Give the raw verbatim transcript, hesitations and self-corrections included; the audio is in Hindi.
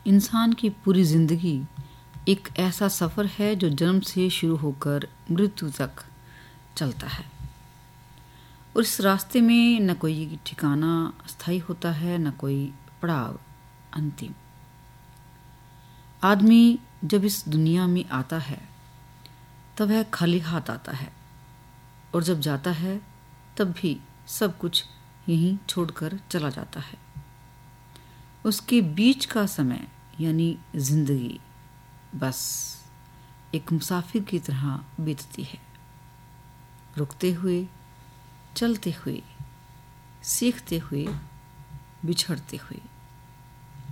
इंसान की पूरी ज़िंदगी एक ऐसा सफ़र है जो जन्म से शुरू होकर मृत्यु तक चलता है। और इस रास्ते में न कोई ठिकाना स्थायी होता है, न कोई पड़ाव अंतिम। आदमी जब इस दुनिया में आता है तब वह खाली हाथ आता है, और जब जाता है तब भी सब कुछ यहीं छोड़कर चला जाता है। उसके बीच का समय यानी जिंदगी बस एक मुसाफिर की तरह बीतती है, रुकते हुए, चलते हुए, सीखते हुए, बिछड़ते हुए।